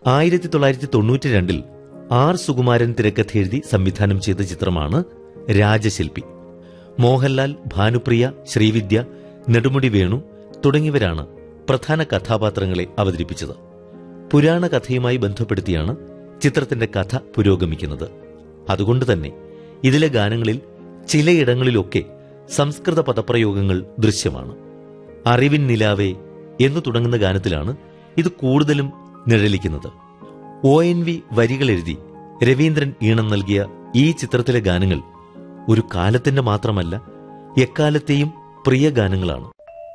1992 R Sukumaran തിരക്കഥയെഴുതി സംവിധാനം ചെയ്ത ചിത്രമാണ് രാജശില്പി. മോഹൻലാൽ, ഭാനുപ്രിയ, ശ്രീവിദ്യ, നെടുമുടി വേണു തുടങ്ങിയവരാണ് പ്രധാന കഥാപാത്രങ്ങളെ അവതരിപ്പിച്ചത്. പുരാണ കഥയുമായി ബന്ധപ്പെടുത്തിയാണ് ചിത്രത്തിന്റെ കഥ പുരോഗമിക്കുന്നത്. അതുകൊണ്ടുതന്നെ ഇതിലെ ഗാനങ്ങളിൽ ചിലയിടങ്ങളിലൊക്കെ സംസ്കൃത പദപ്രയോഗങ്ങൾ ദൃശ്യമാണ്. അറിവിൻ നിലാവേ എന്നു തുടങ്ങുന്ന ഗാനത്തിലാണ് ഇത് കൂടുതലും നിഴലിക്കുന്നത്. ONV വരികളെഴുതി രവീന്ദ്രൻ ഈണം നൽകിയ ഈ ചിത്രത്തിലെ ഗാനങ്ങൾ ഒരു കാലത്തിന്റെ മാത്രമല്ല, എക്കാലത്തെയും പ്രിയ ഗാനങ്ങളാണ്.